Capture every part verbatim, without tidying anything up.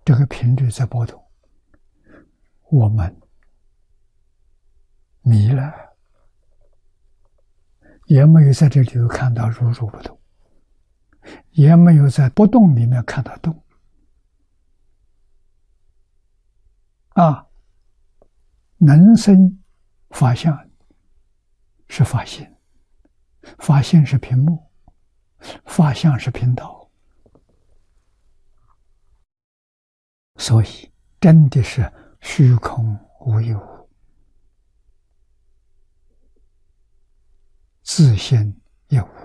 这个频率在波动，我们迷了，也没有在这里头看到如如不动，也没有在不动里面看到动。啊，能生法相是法性，法性是屏幕，法相是频道。所以真的是虚空无一物，自性也无。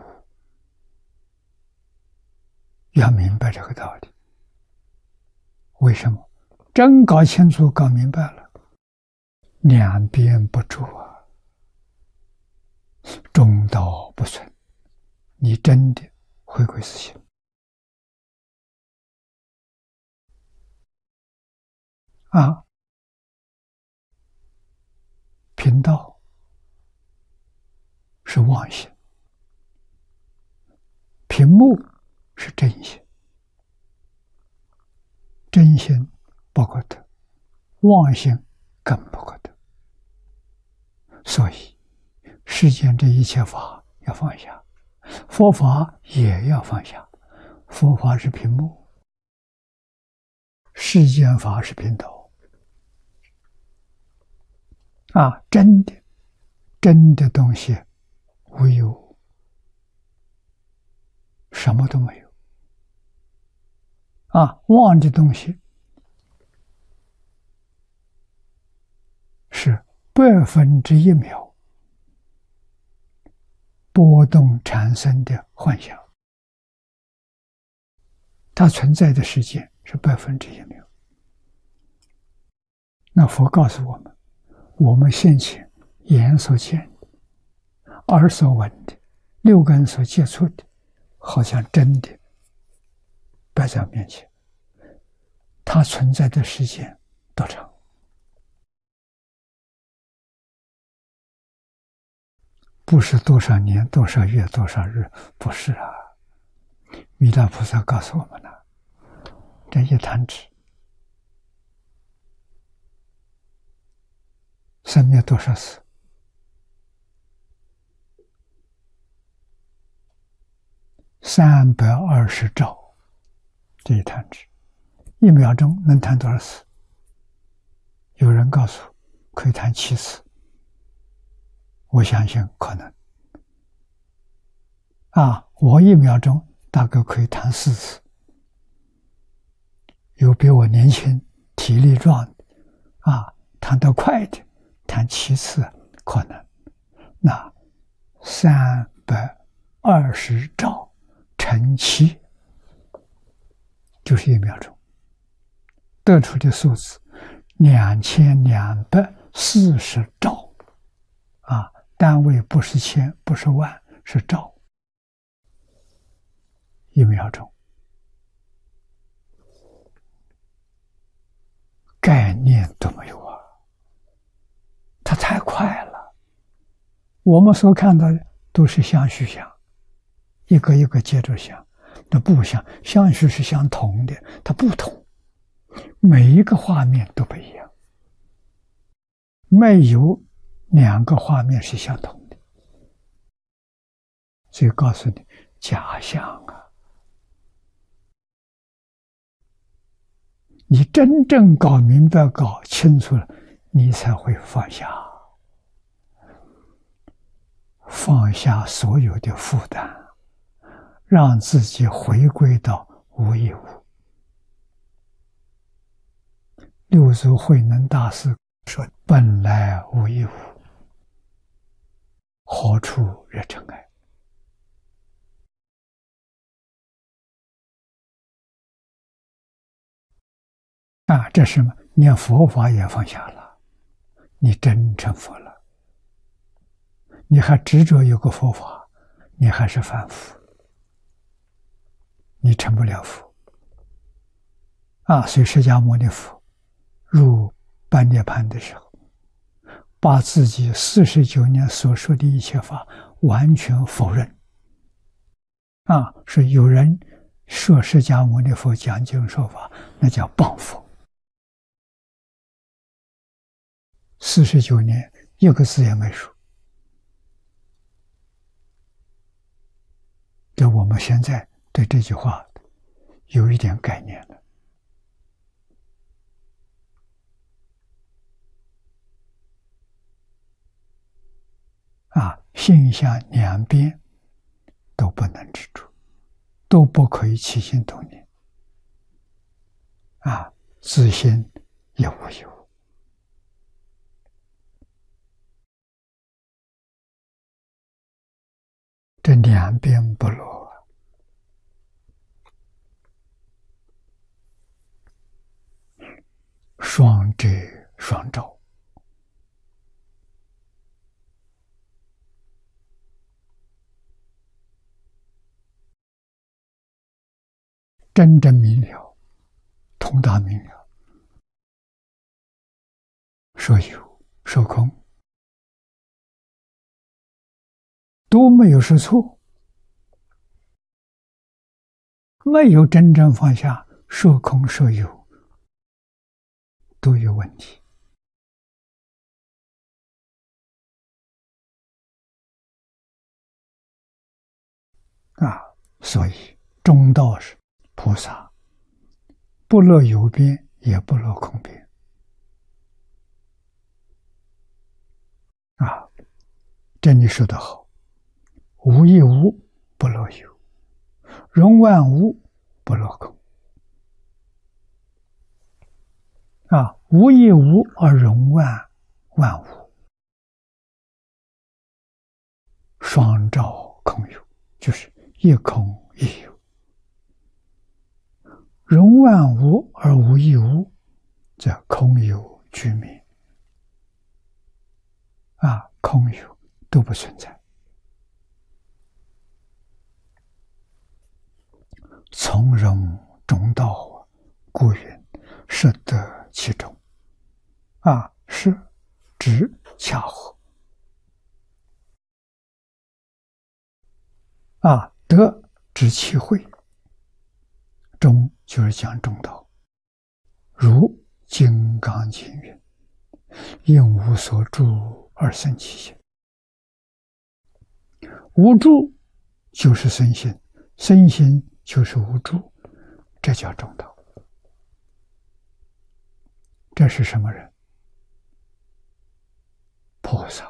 要明白这个道理。为什么？真搞清楚、搞明白了，两边不住啊，中道不存，你真的回归自性。啊，频道是妄性，屏幕是真性，真性不可得，妄性更不可得。所以世间这一切法要放下，佛法也要放下。佛法是屏幕，世间法是频道。啊，真的，真的东西无有，什么都没有。啊，妄的东西是百分之一秒波动产生的幻想，它存在的时间是百分之一秒。那佛告诉我们，我们现前眼所见的、耳所闻的、六根所接触的，好像真的摆在面前，它存在的时间多长？不是多少年、多少月、多少日，不是啊！弥勒菩萨告诉我们了，这一弹指生灭多少次？三百二十兆，这一弹指，一秒钟能弹多少次？有人告诉可以弹七次，我相信可能。啊，我一秒钟大概可以弹四次。有比我年轻、体力壮的，啊，弹得快的，弹七次可能。那三百二十兆乘七，就是一秒钟，得出的数字两千两百四十兆，啊，单位不是千，不是万，是兆。一秒钟，概念都没有啊！它太快了。我们所看到的都是相续相，一个一个接着相，那不相，相续是相同的，它不同，每一个画面都不一样，没有两个画面是相同的。所以告诉你，假象啊！你真正搞明白、搞清楚了，你才会放下，放下所有的负担，让自己回归到无一物。六祖慧能大师说：“本来无一物，何处惹尘埃？”啊，这是什么？连佛法也放下了，你真成佛了。你还执着有个佛法，你还是凡夫，你成不了佛。啊，所以释迦牟尼佛入般涅槃的时候，把自己四十九年所说的一切法完全否认。啊，说有人说释迦牟尼佛讲经说法，那叫谤佛。四十九年，一个字也没说。这我们现在对这句话有一点概念了。啊，心向两边都不能执着，都不可以起心动念。啊，自心也无有。这两边不落，双遮双照。真正明了，通达明了，说有说空都没有是错，没有真正放下，说空说有都有问题。啊，所以中道是菩萨，不落有边，也不落空边。啊，这里说得好，无一无不落有，容万物不落空。啊，无一无而容万万物，双照空有，就是一空一有。容万物而无一物，则空有居灭。啊，空有都不存在。从容中道，故云适得其中。啊，适指恰合。啊，得指其会。中就是讲中道，如金刚经云：应无所住而生其心。无住就是身心，身心就是无住，这叫中道。这是什么人？菩萨。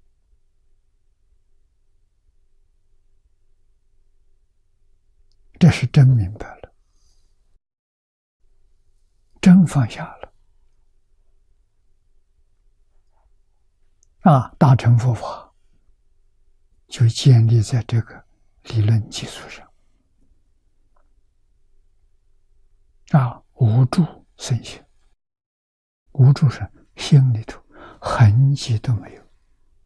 这是真明白了，真放下了。啊，大乘佛法就建立在这个理论基础上。啊，无住身心，无住是心里头痕迹都没有。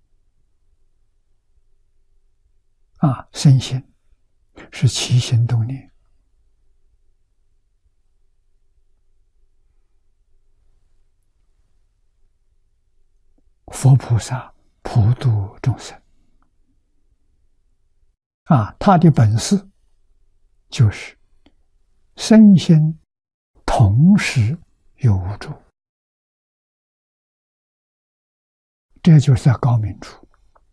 啊，身心是起心动念。佛菩萨普度众生。啊，他的本事就是身心同时有无住，这就是在高明处。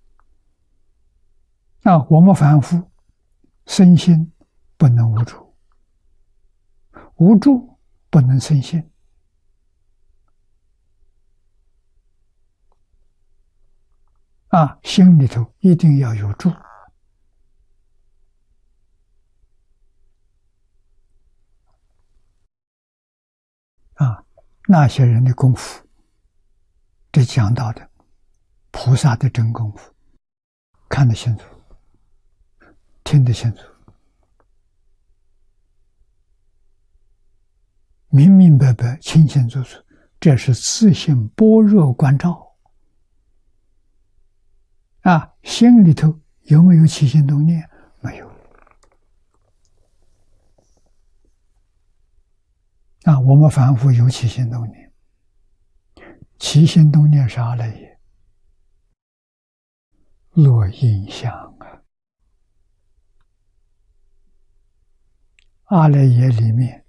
啊，我们凡夫身心不能无住，无住不能身心。啊，心里头一定要有住。啊，那些人的功夫，这讲到的菩萨的真功夫，看得清楚，听得清楚，明明白白，清清楚楚，这是自性般若观照。啊，心里头有没有起心动念？没有。啊，我们凡夫有起心动念，起心动念啥来也？落印象啊！ 阿赖耶里面